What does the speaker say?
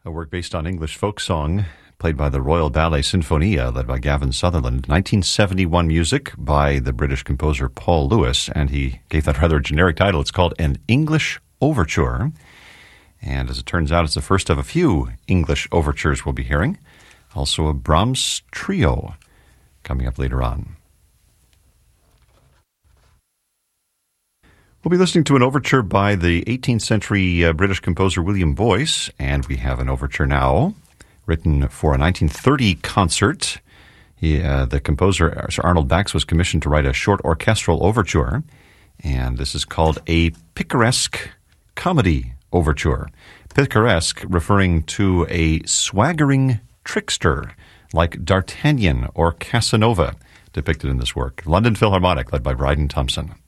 a work based on English folk song played by the Royal Ballet Sinfonia, led by Gavin Sutherland. 1971 music by the British composer Paul Lewis, and he gave that rather generic title. It's called An English Overture. And as it turns out, it's the first of a few English overtures we'll be hearing. Also a Brahms trio coming up later on. We'll be listening to an overture by the 18th century British composer William Boyce, and we have an overture now written for a 1930 concert. The composer, Sir Arnold Bax, was commissioned to write a short orchestral overture, and this is called a picaresque comedy overture. Picaresque referring to a swaggering trickster like D'Artagnan or Casanova depicted in this work. London Philharmonic, led by Bryden Thompson.